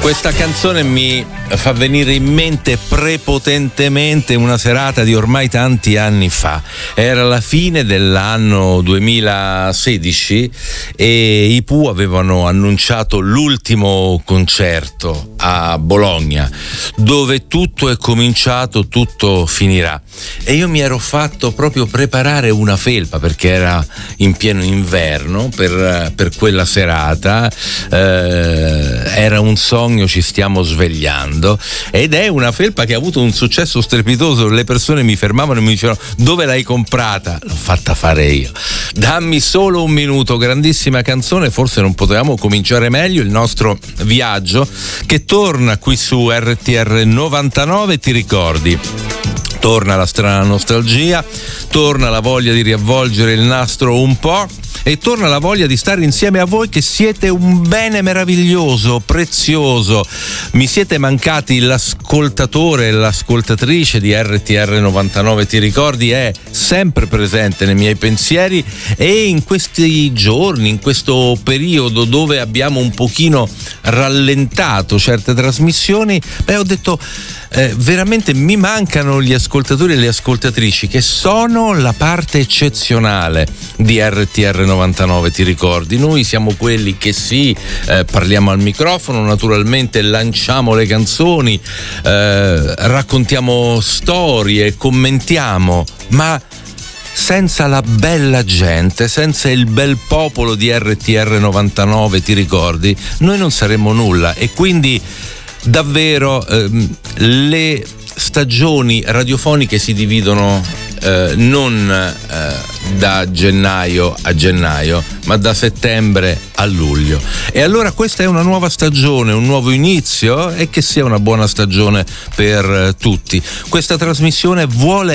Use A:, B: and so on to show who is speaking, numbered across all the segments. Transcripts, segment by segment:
A: Questa canzone mi fa venire in mente prepotentemente una serata di ormai tanti anni fa. Era la fine dell'anno 2016 e i Pooh avevano annunciato l'ultimo concerto a Bologna, dove tutto è cominciato, tutto finirà. E io mi ero fatto proprio preparare una felpa perché era in pieno inverno per quella serata. Era un sogno, ci stiamo svegliando, ed è una felpa che ha avuto un successo strepitoso. Le persone mi fermavano e mi dicevano: dove l'hai comprata? L'ho fatta fare io. Dammi solo un minuto, grandissima canzone, forse non potevamo cominciare meglio il nostro viaggio che torna qui su RTR 99. Ti ricordi? Torna la strana nostalgia, torna la voglia di riavvolgere il nastro un po' e torna la voglia di stare insieme a voi che siete un bene meraviglioso, prezioso. Mi siete mancati. L'ascoltatore e l'ascoltatrice di RTR 99, ti ricordi, è sempre presente nei miei pensieri, e in questi giorni, in questo periodo dove abbiamo un pochino rallentato certe trasmissioni, ho detto veramente mi mancano gli ascoltatori e le ascoltatrici che sono la parte eccezionale di RTR 99, ti ricordi? Noi siamo quelli che parliamo al microfono, naturalmente lanciamo le canzoni, raccontiamo storie, commentiamo, ma senza la bella gente, senza il bel popolo di RTR 99, ti ricordi? Noi non saremmo nulla. E quindi davvero le stagioni radiofoniche si dividono non da gennaio a gennaio, ma da settembre a luglio. E allora questa è una nuova stagione, un nuovo inizio, e che sia una buona stagione per tutti. Questa trasmissione vuole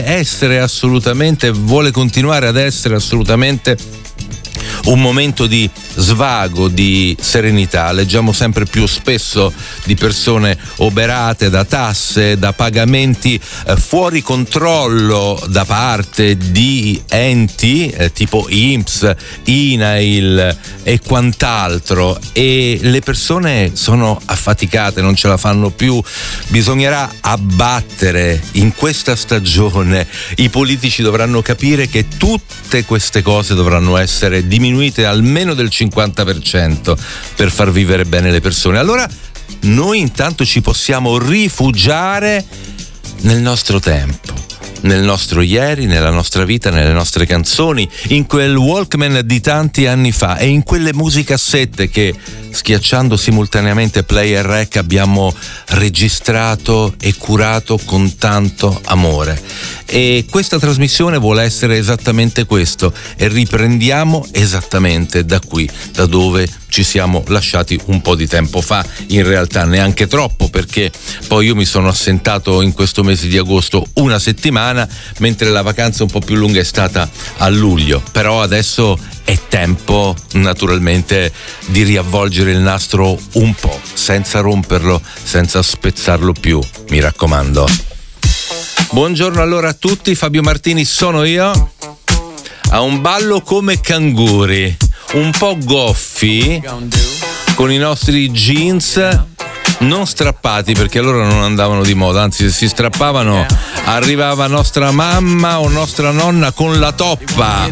A: continuare ad essere assolutamente un momento di svago, di serenità. Leggiamo sempre più spesso di persone oberate da tasse, da pagamenti fuori controllo da parte di enti tipo INPS, INAIL e quant'altro, e le persone sono affaticate, non ce la fanno più. Bisognerà abbattere in questa stagione. I politici dovranno capire che tutte queste cose dovranno essere diminuite almeno del 50% per far vivere bene le persone. Allora noi intanto ci possiamo rifugiare nel nostro tempo, nel nostro ieri, nella nostra vita, nelle nostre canzoni, in quel Walkman di tanti anni fa e in quelle musicassette che, schiacciando simultaneamente play e rec, abbiamo registrato e curato con tanto amore. E questa trasmissione vuole essere esattamente questo, e riprendiamo esattamente da qui, da dove ci siamo lasciati un po' di tempo fa, in realtà neanche troppo, perché poi io mi sono assentato in questo mese di agosto una settimana, mentre la vacanza un po' più lunga è stata a luglio. Però adesso è tempo naturalmente di riavvolgere il nastro un po', senza romperlo, senza spezzarlo più, mi raccomando. Buongiorno allora a tutti, Fabio Martini sono io, a un ballo come canguri, un po' goffi, con i nostri jeans non strappati, perché loro non andavano di moda, anzi se si strappavano arrivava nostra mamma o nostra nonna con la toppa,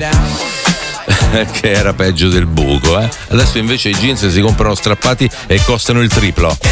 A: che era peggio del buco. Adesso invece i jeans si comprano strappati e costano il triplo.